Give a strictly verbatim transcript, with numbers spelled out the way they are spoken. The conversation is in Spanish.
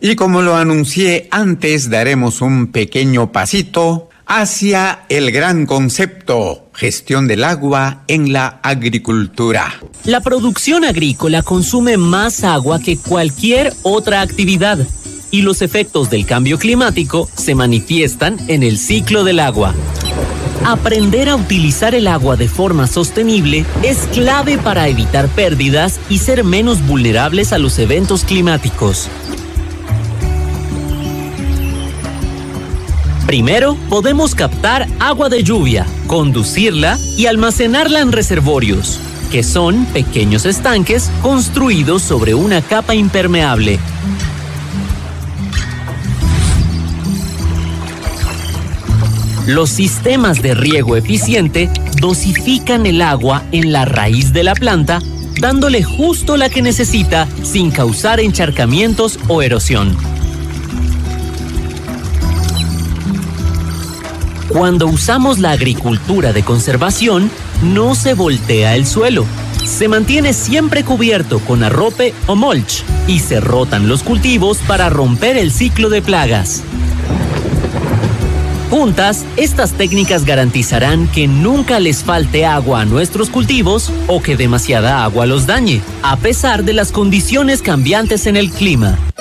Y como lo anuncié antes, daremos un pequeño pasito hacia el gran concepto, gestión del agua en la agricultura. La producción agrícola consume más agua que cualquier otra actividad y los efectos del cambio climático se manifiestan en el ciclo del agua. Aprender a utilizar el agua de forma sostenible es clave para evitar pérdidas y ser menos vulnerables a los eventos climáticos. Primero, podemos captar agua de lluvia, conducirla y almacenarla en reservorios, que son pequeños estanques construidos sobre una capa impermeable. Los sistemas de riego eficiente dosifican el agua en la raíz de la planta, dándole justo la que necesita sin causar encharcamientos o erosión. Cuando usamos la agricultura de conservación, no se voltea el suelo. Se mantiene siempre cubierto con arrope o mulch y se rotan los cultivos para romper el ciclo de plagas. Juntas, estas técnicas garantizarán que nunca les falte agua a nuestros cultivos o que demasiada agua los dañe, a pesar de las condiciones cambiantes en el clima.